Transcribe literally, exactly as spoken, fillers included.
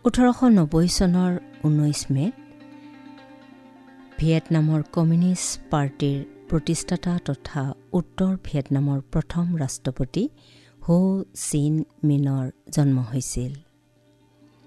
ওঠৰশ নব্বৈ চনৰ ঊনৈছ মে'ত ভিয়েটনামৰ কমিউনিষ্ট পাৰ্টিৰ প্ৰতিষ্ঠাতা তথা উত্তৰ ভিয়েটনামৰ প্ৰথম ৰাষ্ট্ৰপতি হো চিন মিনৰ জন্ম হৈছিল।